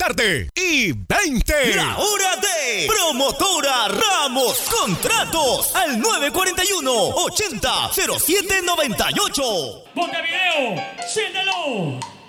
tarde y 20. La hora de Promotora Ramos Contratos al 941-80-0798. Montevideo, siéntelo.